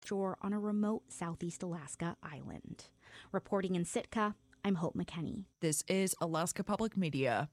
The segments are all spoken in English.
shore on a remote southeast Alaska island. Reporting in Sitka, I'm Hope McKenney. This is Alaska Public Media.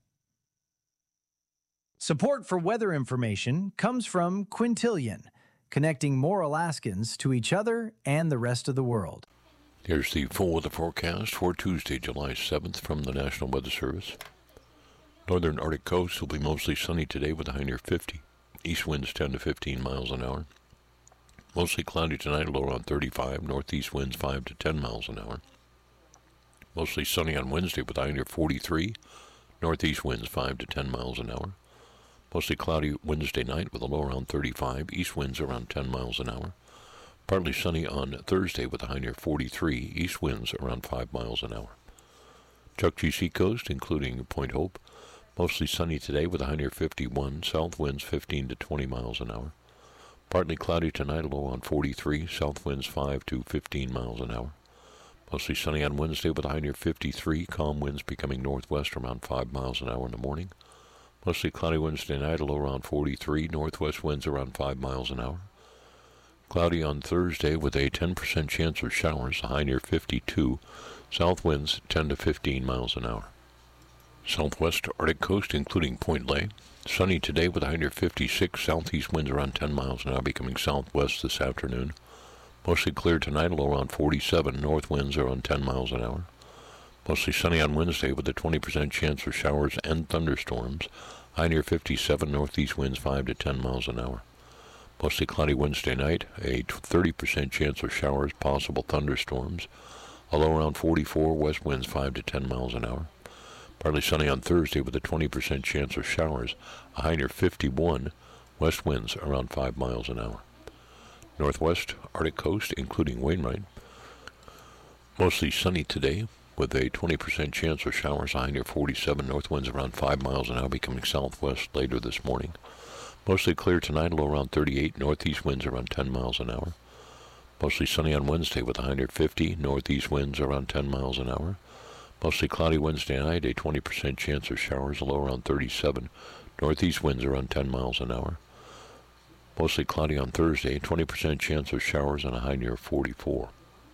Support for weather information comes from Quintillion, connecting more Alaskans to each other and the rest of the world. Here's the full weather forecast for Tuesday, July 7th from the National Weather Service. Northern Arctic coast will be mostly sunny today with a high near 50. East winds 10 to 15 miles an hour. Mostly cloudy tonight, low around 35. Northeast winds 5 to 10 miles an hour. Mostly sunny on Wednesday with a high near 43. Northeast winds 5 to 10 miles an hour. Mostly cloudy Wednesday night with a low around 35. East winds around 10 miles an hour. Partly sunny on Thursday with a high near 43. East winds around 5 miles an hour. Chukchi Seacoast, including Point Hope, mostly sunny today with a high near 51. South winds 15 to 20 miles an hour. Partly cloudy tonight, low on 43. South winds 5 to 15 miles an hour. Mostly sunny on Wednesday with a high near 53. Calm winds becoming northwest around 5 miles an hour in the morning. Mostly cloudy Wednesday night, low around 43. Northwest winds around 5 miles an hour. Cloudy on Thursday with a 10% chance of showers, a high near 52. South winds 10 to 15 miles an hour. Southwest Arctic coast, including Point Lay. Sunny today with a high near 56. Southeast winds around 10 miles an hour, becoming southwest this afternoon. Mostly clear tonight, low around 47. North winds around 10 miles an hour. Mostly sunny on Wednesday with a 20% chance of showers and thunderstorms. High near 57. Northeast winds 5 to 10 miles an hour. Mostly cloudy Wednesday night. A 30% chance of showers, possible thunderstorms. A low around 44. West winds 5 to 10 miles an hour. Partly sunny on Thursday with a 20% chance of showers. A high near 51. West winds around 5 miles an hour. Northwest Arctic coast, including Wainwright. Mostly sunny today with a 20% chance of showers, high near 47. North winds around 5 miles an hour, becoming southwest later this morning. Mostly clear tonight, low around 38. Northeast winds around 10 miles an hour. Mostly sunny on Wednesday with a high near 50. Northeast winds around 10 miles an hour. Mostly cloudy Wednesday night, a 20% chance of showers, a low around 37. Northeast winds around 10 miles an hour. Mostly cloudy on Thursday, 20% chance of showers and a high near 44.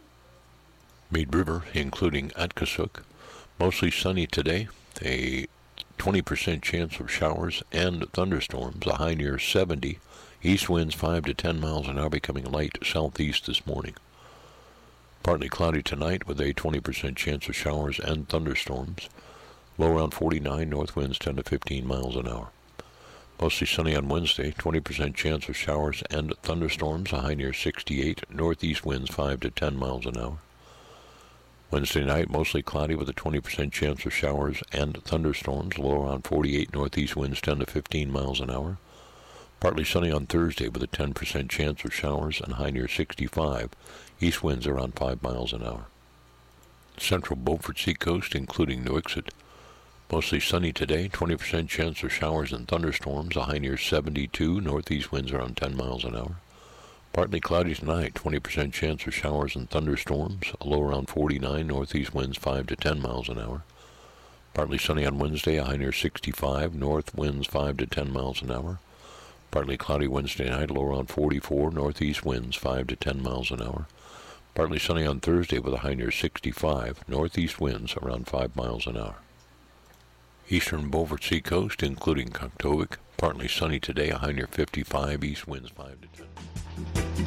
Mead River, including Atkasuk, mostly sunny today, a 20% chance of showers and thunderstorms, a high near 70. East winds 5 to 10 miles an hour, becoming light southeast this morning. Partly cloudy tonight with a 20% chance of showers and thunderstorms, low around 49. North winds 10 to 15 miles an hour. Mostly sunny on Wednesday, 20% chance of showers and thunderstorms, a high near 68. Northeast winds 5 to 10 miles an hour. Wednesday night, mostly cloudy with a 20% chance of showers and thunderstorms, low around 48. Northeast winds 10 to 15 miles an hour. Partly sunny on Thursday with a 10% chance of showers and high near 65. East winds around 5 miles an hour. Central Beaufort Seacoast, including Nuiqsut. Mostly sunny today, 20% chance of showers and thunderstorms, a high near 72. Northeast winds around 10 miles an hour. Partly cloudy tonight, 20% chance of showers and thunderstorms, a low around 49. Northeast winds 5 to 10 miles an hour. Partly sunny on Wednesday, a high near 65. North winds 5 to 10 miles an hour. Partly cloudy Wednesday night, low around 44. Northeast winds 5 to 10 miles an hour. Partly sunny on Thursday with a high near 65. Northeast winds around 5 miles an hour. Eastern Beaufort Seacoast, including Kaktovik, partly sunny today, a high near 55. East winds 5 to 10.